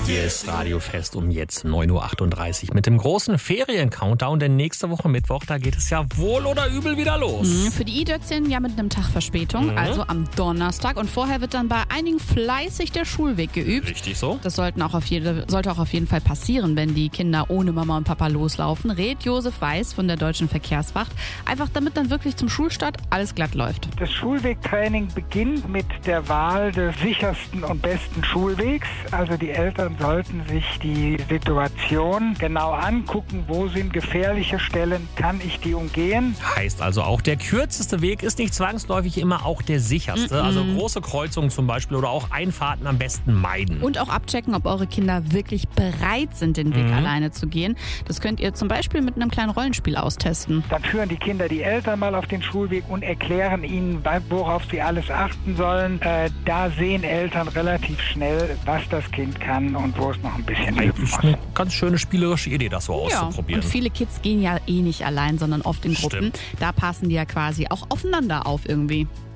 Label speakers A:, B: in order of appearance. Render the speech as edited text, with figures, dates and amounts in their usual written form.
A: Hier ist Radio-Fest um jetzt 9.38 Uhr mit dem großen Ferien-Countdown, denn nächste Woche Mittwoch, da geht es ja wohl oder übel wieder los.
B: Für die I-Dötzchen ja mit einem Tag Verspätung, also am Donnerstag. Und vorher wird dann bei einigen fleißig der Schulweg geübt.
A: Richtig so.
B: Das sollte auch auf jeden Fall passieren, wenn die Kinder ohne Mama und Papa loslaufen. Rät Josef Weiß von der Deutschen Verkehrswacht. Einfach damit dann wirklich zum Schulstart alles glatt läuft.
C: Das Schulwegtraining beginnt mit der Wahl des sichersten und besten Schulwegs. Also die Eltern sollten sich die Situation genau angucken, wo sind gefährliche Stellen, kann ich die umgehen.
A: Heißt also auch, der kürzeste Weg ist nicht zwangsläufig immer auch der sicherste. Also große Kreuzungen zum Beispiel oder auch Einfahrten am besten meiden.
B: Und auch abchecken, ob eure Kinder wirklich bereit sind, den Weg alleine zu gehen. Das könnt ihr zum Beispiel mit einem kleinen Rollenspiel austesten.
C: Dann führen die Kinder die Eltern mal auf den Schulweg und erklären ihnen, worauf sie alles achten sollen. Da sehen Eltern relativ schnell, was das Kind kann und wo es noch ein bisschen üben
A: Eigentlich
C: muss.
A: eine ganz schöne spielerische Idee, das so auszuprobieren.
B: Und viele Kids gehen ja eh nicht allein, sondern oft in Gruppen.
A: Stimmt.
B: Da passen die ja quasi auch aufeinander auf irgendwie.